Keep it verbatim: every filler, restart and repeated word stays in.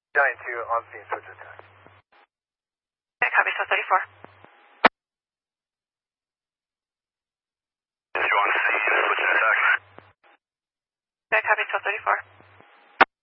Giant two on scene, switch attack. Okay, copy, so thirty-four. You on scene, switch attack. Okay, copy, so thirty-four.